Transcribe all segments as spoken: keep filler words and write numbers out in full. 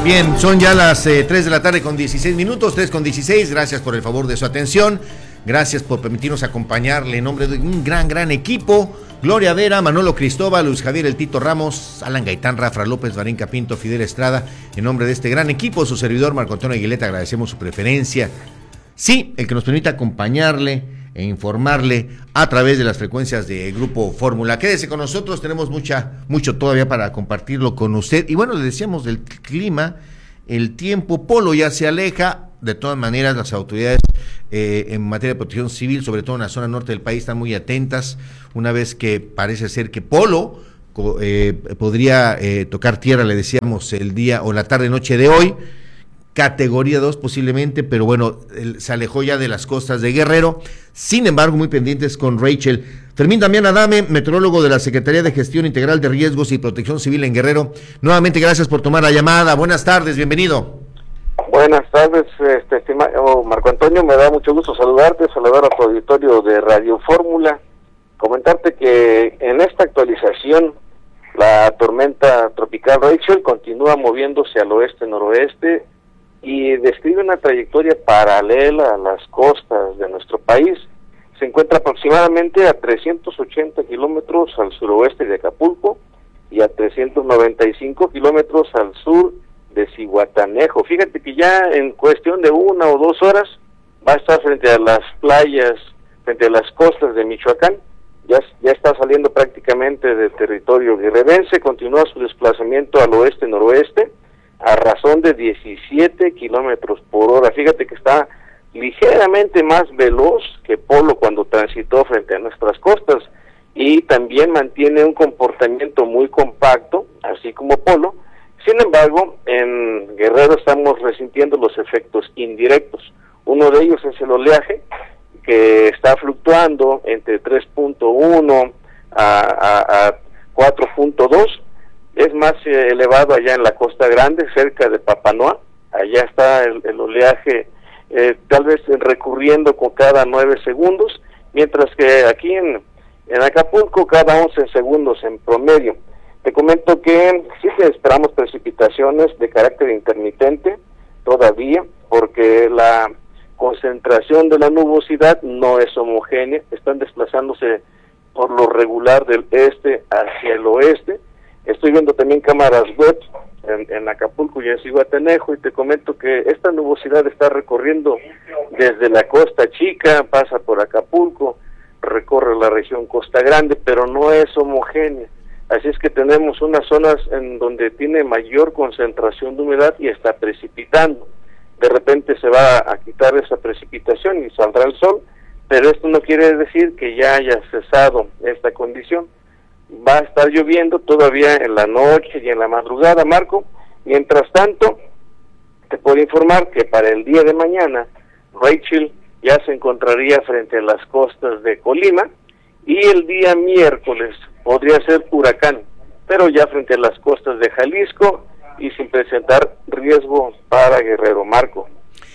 Bien, son ya las eh, tres de la tarde con dieciséis minutos, tres con dieciséis, gracias por el favor de su atención, gracias por permitirnos acompañarle en nombre de un gran, gran equipo, Gloria Vera, Manolo Cristóbal, Luis Javier El Tito Ramos, Alan Gaitán, Rafa López, Varenca Pinto, Fidel Estrada, en nombre de este gran equipo, su servidor Marco Antonio Aguileta, agradecemos su preferencia, sí, el que nos permita acompañarle e informarle a través de las frecuencias de Grupo Fórmula. Quédese con nosotros, tenemos mucha, mucho todavía para compartirlo con usted. Y bueno, le decíamos del clima, el tiempo, Polo ya se aleja, de todas maneras las autoridades eh, en materia de protección civil, sobre todo en la zona norte del país, están muy atentas, una vez que parece ser que Polo eh, podría eh, tocar tierra, le decíamos, el día o la tarde-noche de hoy, categoría dos posiblemente, pero bueno, el, se alejó ya de las costas de Guerrero. Sin embargo, muy pendientes con Rachel. Fermín Damián Adame, meteorólogo de la Secretaría de Gestión Integral de Riesgos y Protección Civil en Guerrero. Nuevamente, gracias por tomar la llamada. Buenas tardes, bienvenido. Buenas tardes, este, estimado Marco Antonio, me da mucho gusto saludarte, saludar a tu auditorio de Radio Fórmula. Comentarte que en esta actualización, la tormenta tropical Rachel continúa moviéndose al oeste-noroeste, y describe una trayectoria paralela a las costas de nuestro país. Se encuentra aproximadamente a trescientos ochenta kilómetros al suroeste de Acapulco y a trescientos noventa y cinco kilómetros al sur de Zihuatanejo. Fíjate que ya en cuestión de una o dos horas va a estar frente a las playas, frente a las costas de Michoacán. Ya, ya está saliendo prácticamente del territorio guerrerense, continúa su desplazamiento al oeste-noroeste, a razón de diecisiete kilómetros por hora. Fíjate que está ligeramente más veloz que Polo cuando transitó frente a nuestras costas, y también mantiene un comportamiento muy compacto, así como Polo. Sin embargo, en Guerrero estamos resintiendo los efectos indirectos. Uno de ellos es el oleaje, que está fluctuando entre tres punto uno a, a, a cuatro punto dos. Es más eh, elevado allá en la Costa Grande, cerca de Papanoa. Allá está el, el oleaje eh, tal vez recurriendo con cada nueve segundos, mientras que aquí en, en Acapulco cada once segundos en promedio. Te comento que sí que esperamos precipitaciones de carácter intermitente todavía, porque la concentración de la nubosidad no es homogénea, están desplazándose por lo regular del este hacia el oeste. Estoy viendo también cámaras web en, en Acapulco y en Zihuatanejo, y te comento que esta nubosidad está recorriendo desde la Costa Chica, pasa por Acapulco, recorre la región Costa Grande, pero no es homogénea. Así es que tenemos unas zonas en donde tiene mayor concentración de humedad y está precipitando. De repente se va a quitar esa precipitación y saldrá el sol, pero esto no quiere decir que ya haya cesado esta condición. Va a estar lloviendo todavía en la noche y en la madrugada, Marco. Mientras tanto, te puedo informar que para el día de mañana, Rachel ya se encontraría frente a las costas de Colima, y el día miércoles podría ser huracán, pero ya frente a las costas de Jalisco y sin presentar riesgo para Guerrero, Marco.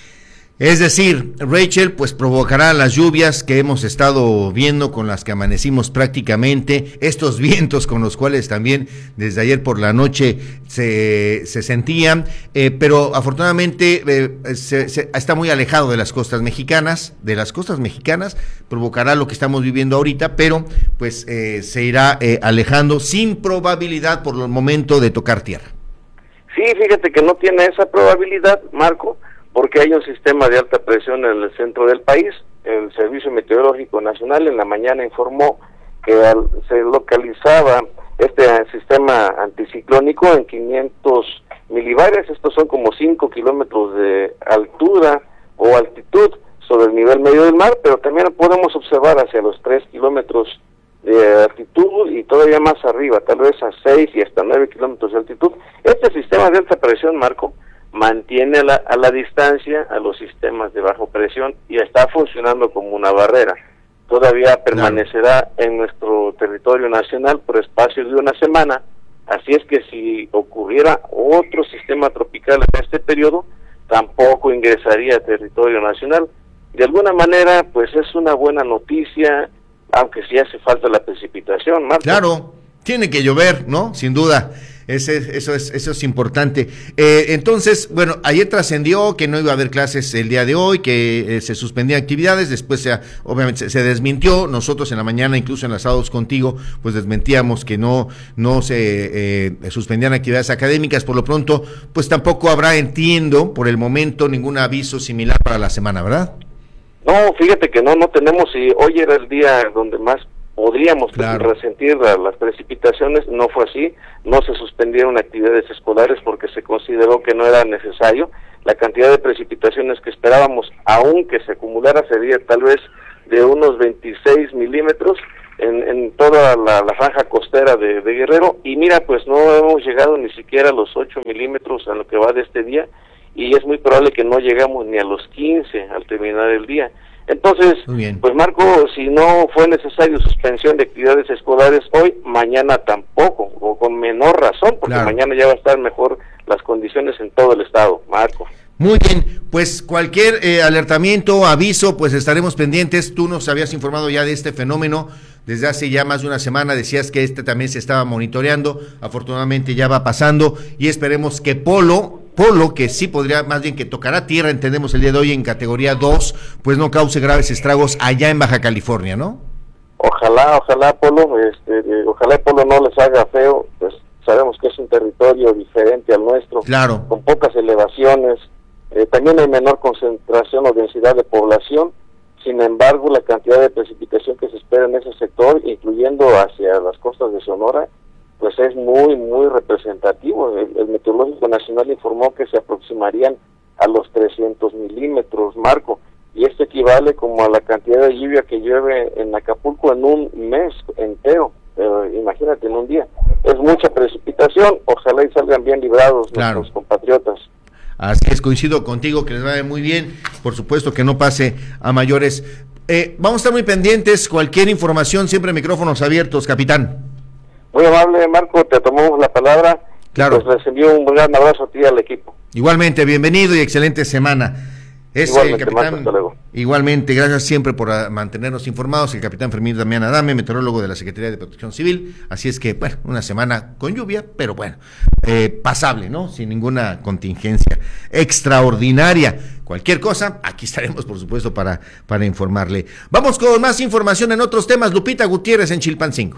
Es decir, Rachel pues provocará las lluvias que hemos estado viendo, con las que amanecimos prácticamente, estos vientos con los cuales también desde ayer por la noche se, se sentían, eh, pero afortunadamente eh, se, se, está muy alejado de las costas mexicanas, de las costas mexicanas, provocará lo que estamos viviendo ahorita, pero pues eh, se irá eh, alejando sin probabilidad por el momento de tocar tierra. Sí, fíjate que no tiene esa probabilidad, Marco, porque hay un sistema de alta presión en el centro del país. El Servicio Meteorológico Nacional en la mañana informó que al, se localizaba este sistema anticiclónico en quinientos milibares, estos son como cinco kilómetros de altura o altitud sobre el nivel medio del mar, pero también lo podemos observar hacia los tres kilómetros de altitud y todavía más arriba, tal vez a seis y hasta nueve kilómetros de altitud. Este sistema de alta presión, Marco, mantiene a la, a la distancia a los sistemas de bajo presión y está funcionando como una barrera. Todavía permanecerá en nuestro territorio nacional por espacio de una semana, así es que si ocurriera otro sistema tropical en este periodo, tampoco ingresaría a territorio nacional. De alguna manera, pues es una buena noticia, aunque sí hace falta la precipitación, Marco. Claro, tiene que llover, ¿no? Sin duda. Ese, eso es eso es importante. Eh, entonces, bueno, ayer trascendió que no iba a haber clases el día de hoy, que eh, se suspendían actividades, después se, obviamente se, se desmintió. Nosotros en la mañana, incluso enlazados contigo, pues desmentíamos que no, no se eh, suspendían actividades académicas. Por lo pronto, pues tampoco habrá, entiendo, por el momento, ningún aviso similar para la semana, ¿verdad? No, fíjate que no, no tenemos, y hoy era el día donde más podríamos claro. resentir la, las precipitaciones. No fue así, no se suspendieron actividades escolares porque se consideró que no era necesario. La cantidad de precipitaciones que esperábamos, aunque se acumulara, sería tal vez de unos veintiséis milímetros en, en toda la, la franja costera de, de Guerrero, y mira, pues no hemos llegado ni siquiera a los ocho milímetros en lo que va de este día, y es muy probable que no llegamos ni a los quince al terminar el día. Entonces, pues Marco, si no fue necesario suspensión de actividades escolares hoy, mañana tampoco, o con menor razón, porque claro. mañana ya va a estar mejor las condiciones en todo el estado, Marco. Muy bien, pues cualquier eh, alertamiento, aviso, pues estaremos pendientes. Tú nos habías informado ya de este fenómeno desde hace ya más de una semana, decías que este también se estaba monitoreando, afortunadamente ya va pasando, y esperemos que Polo, Polo, que sí podría, más bien que tocará tierra, entendemos el día de hoy en categoría dos, pues no cause graves estragos allá en Baja California, ¿no? Ojalá, ojalá Polo, este, eh, ojalá Polo no les haga feo, pues sabemos que es un territorio diferente al nuestro, claro, con pocas elevaciones, eh, también hay menor concentración o densidad de población. Sin embargo, la cantidad de precipitación que se espera en ese sector, incluyendo hacia las costas de Sonora, pues es muy, muy representativo. El, el Meteorológico Nacional informó que se aproximarían a los trescientos milímetros, Marco, y esto equivale como a la cantidad de lluvia que llueve en Acapulco en un mes entero, eh, imagínate, en un día. Es mucha precipitación, ojalá y salgan bien librados claro. nuestros compatriotas. Así es, coincido contigo, que les vaya muy bien, por supuesto que no pase a mayores. Eh, vamos a estar muy pendientes, cualquier información, siempre micrófonos abiertos, capitán. Muy amable, Marco, te tomamos la palabra. Claro. Pues les envío un gran abrazo a ti y al equipo. Igualmente, bienvenido y excelente semana. Es el capitán, Marco, hasta luego. Igualmente, gracias siempre por uh, mantenernos informados, el capitán Fermín Damián Adame, meteorólogo de la Secretaría de Protección Civil. Así es que, bueno, una semana con lluvia, pero bueno, eh, pasable, ¿no? Sin ninguna contingencia extraordinaria. Cualquier cosa, aquí estaremos, por supuesto, para, para informarle. Vamos con más información en otros temas. Lupita Gutiérrez en Chilpancingo.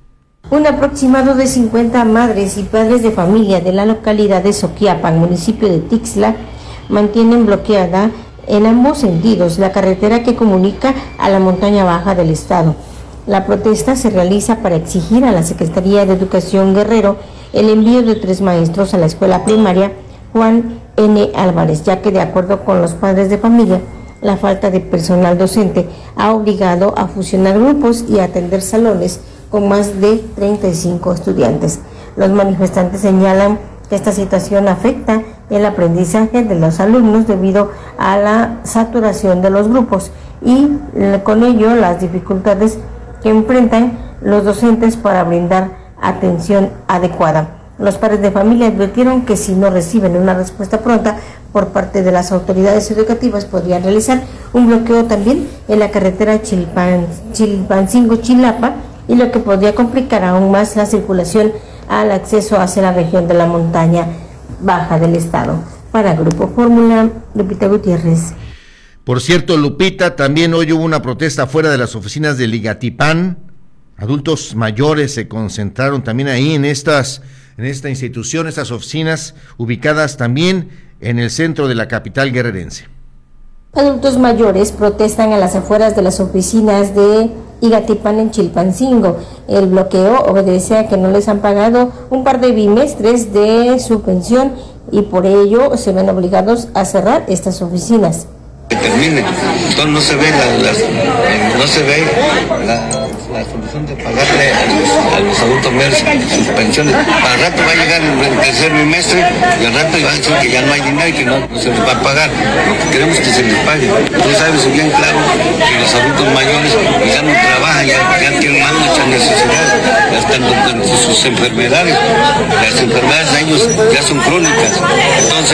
Un aproximado de cincuenta madres y padres de familia de la localidad de Soquiapan, municipio de Tixla, mantienen bloqueada en ambos sentidos la carretera que comunica a la montaña baja del estado. La protesta se realiza para exigir a la Secretaría de Educación Guerrero el envío de tres maestros a la escuela primaria Juan N. Álvarez, ya que de acuerdo con los padres de familia, la falta de personal docente ha obligado a fusionar grupos y a atender salones con más de treinta y cinco estudiantes. Los manifestantes señalan que esta situación afecta el aprendizaje de los alumnos debido a la saturación de los grupos y con ello las dificultades que enfrentan los docentes para brindar atención adecuada. Los padres de familia advirtieron que si no reciben una respuesta pronta por parte de las autoridades educativas podrían realizar un bloqueo también en la carretera Chilpan, Chilpancingo-Chilapa, y lo que podría complicar aún más la circulación al acceso hacia la región de la montaña baja del estado. Para Grupo Fórmula, Lupita Gutiérrez. Por cierto, Lupita, también hoy hubo una protesta fuera de las oficinas de Ligatipán. Adultos mayores se concentraron también ahí en estas, en esta institución, estas oficinas ubicadas también en el centro de la capital guerrerense. Adultos mayores protestan a las afueras de las oficinas de Igatipán en Chilpancingo. El bloqueo obedece a que no les han pagado un par de bimestres de su pensión y por ello se ven obligados a cerrar estas oficinas. Que termine, entonces no se ve la, la, no se ve la, la solución de pagarle a los, a los adultos mayores sus pensiones. Para el rato va a llegar el tercer bimestre y al rato va a decir que ya no hay dinero y que no, no se les va a pagar. Lo que queremos es que se les pague. Tú sabes bien claro que los adultos mayores ya no trabajan, ya, ya tienen más muchas necesidades, ya están con sus enfermedades. Las enfermedades de ellos ya son crónicas. Entonces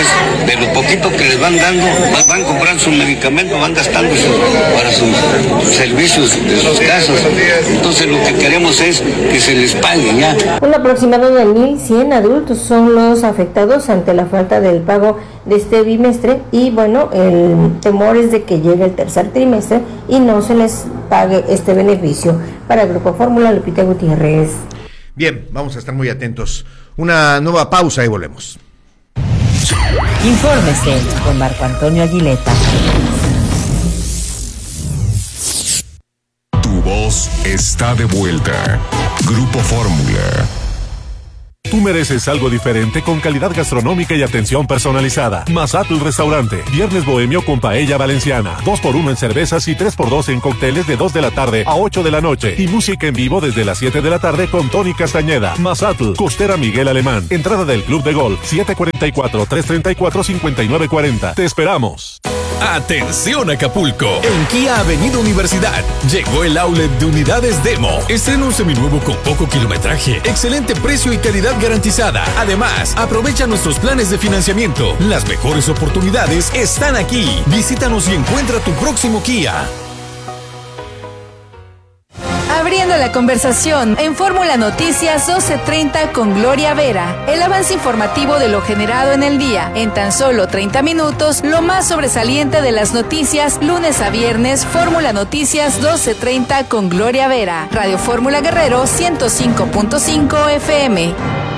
de lo poquito que les van dando, van comprando su medicamento, van gastando su, para sus servicios de sus casas. Entonces lo que queremos es que se les pague ya. Un aproximado de mil cien adultos son los afectados ante la falta del pago de este bimestre, y bueno, el temor es de que llegue el tercer trimestre y no se les pague este beneficio. Para el Grupo Fórmula, Lupita Gutiérrez. Bien, vamos a estar muy atentos. Una nueva pausa y volvemos. Infórmese con Marco Antonio Aguileta. Tu voz está de vuelta. Grupo Fórmula. Tú mereces algo diferente con calidad gastronómica y atención personalizada. Mazatl Restaurante. Viernes bohemio con paella valenciana. dos por uno en cervezas y tres por dos en cócteles de dos de la tarde a ocho de la noche. Y música en vivo desde las siete de la tarde con Tony Castañeda. Mazatl, Costera Miguel Alemán. Entrada del Club de Golf siete cuatro cuatro, tres tres cuatro, cinco nueve cuatro cero. Te esperamos. Atención Acapulco, en Kia Avenida Universidad llegó el outlet de unidades Demo. Estrena un seminuevo con poco kilometraje, excelente precio y calidad garantizada. Además, aprovecha nuestros planes de financiamiento. Las mejores oportunidades están aquí. Visítanos y encuentra tu próximo Kia. Abriendo la conversación en Fórmula Noticias doce treinta con Gloria Vera. El avance informativo de lo generado en el día. En tan solo treinta minutos, lo más sobresaliente de las noticias, lunes a viernes, Fórmula Noticias doce treinta con Gloria Vera. Radio Fórmula Guerrero ciento cinco punto cinco F M.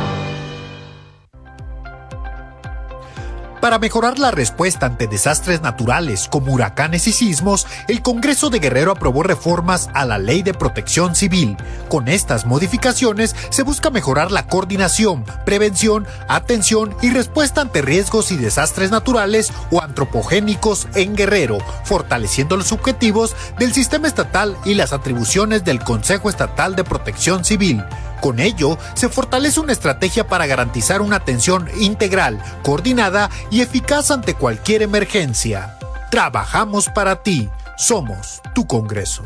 Para mejorar la respuesta ante desastres naturales como huracanes y sismos, el Congreso de Guerrero aprobó reformas a la Ley de Protección Civil. Con estas modificaciones se busca mejorar la coordinación, prevención, atención y respuesta ante riesgos y desastres naturales o antropogénicos en Guerrero, fortaleciendo los objetivos del sistema estatal y las atribuciones del Consejo Estatal de Protección Civil. Con ello, se fortalece una estrategia para garantizar una atención integral, coordinada y eficaz ante cualquier emergencia. Trabajamos para ti. Somos tu Congreso.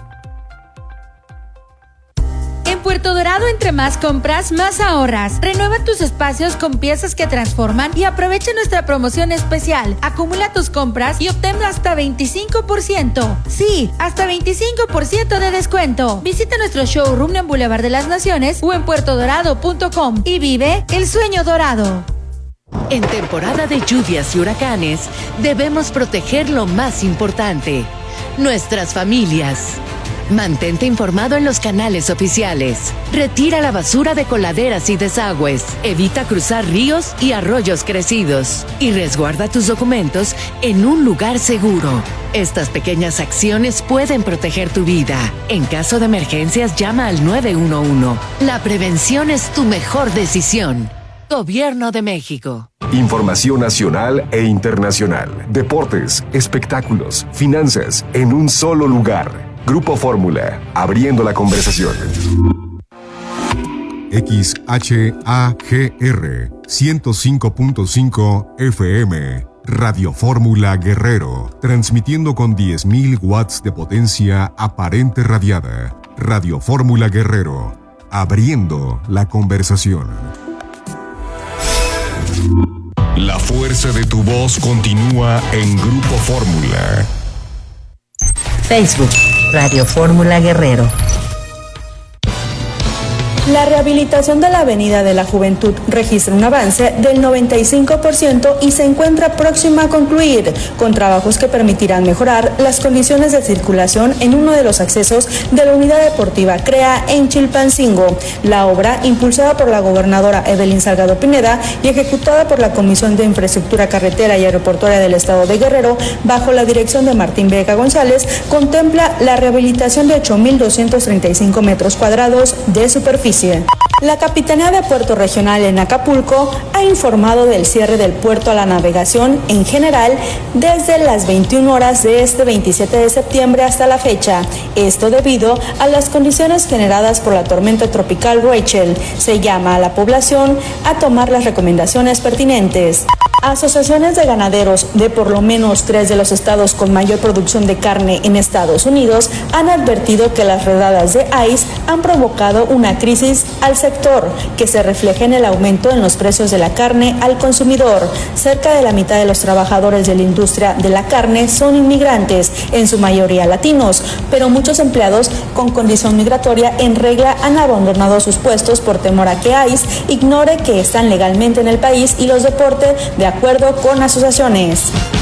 En Puerto Dorado, entre más compras, más ahorras. Renueva tus espacios con piezas que transforman y aprovecha nuestra promoción especial. Acumula tus compras y obtén hasta veinticinco por ciento. Sí, hasta veinticinco por ciento de descuento. Visita nuestro showroom en Boulevard de las Naciones o en puerto dorado punto com y vive el sueño dorado. En temporada de lluvias y huracanes, debemos proteger lo más importante: nuestras familias. Mantente informado en los canales oficiales. Retira la basura de coladeras y desagües. Evita cruzar ríos y arroyos crecidos. Y resguarda tus documentos en un lugar seguro. Estas pequeñas acciones pueden proteger tu vida. En caso de emergencias, llama al nueve uno uno. La prevención es tu mejor decisión. Gobierno de México. Información nacional e internacional. Deportes, espectáculos, finanzas, en un solo lugar. Grupo Fórmula, abriendo la conversación. X H A G R ciento cinco punto cinco F M, Radio Fórmula Guerrero, transmitiendo con diez mil watts de potencia aparente radiada. Radio Fórmula Guerrero, abriendo la conversación. La fuerza de tu voz continúa en Grupo Fórmula. Facebook, Radio Fórmula Guerrero. La rehabilitación de la Avenida de la Juventud registra un avance del noventa y cinco por ciento y se encuentra próxima a concluir, con trabajos que permitirán mejorar las condiciones de circulación en uno de los accesos de la Unidad Deportiva CREA en Chilpancingo. La obra, impulsada por la gobernadora Evelyn Salgado Pineda y ejecutada por la Comisión de Infraestructura Carretera y Aeroportuaria del Estado de Guerrero, bajo la dirección de Martín Vega González, contempla la rehabilitación de ocho mil doscientos treinta y cinco metros cuadrados de superficie. La Capitanía de Puerto Regional en Acapulco ha informado del cierre del puerto a la navegación en general desde las veintiuna horas de este veintisiete de septiembre hasta la fecha. Esto debido a las condiciones generadas por la tormenta tropical Rachel. Se llama a la población a tomar las recomendaciones pertinentes. Asociaciones de ganaderos de por lo menos tres de los estados con mayor producción de carne en Estados Unidos han advertido que las redadas de I C E han provocado una crisis al sector que se refleja en el aumento en los precios de la carne al consumidor. Cerca de la mitad de los trabajadores de la industria de la carne son inmigrantes, en su mayoría latinos, pero muchos empleados con condición migratoria en regla han abandonado sus puestos por temor a que I C E ignore que están legalmente en el país y los deporte de acuerdo con asociaciones.